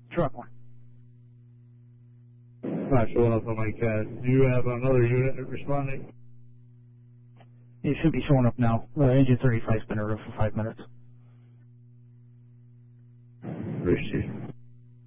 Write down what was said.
Truck one. Not showing up on my CAD. Do you have another unit responding? It should be showing up now. Engine 35's been around for 5 minutes. Appreciate it.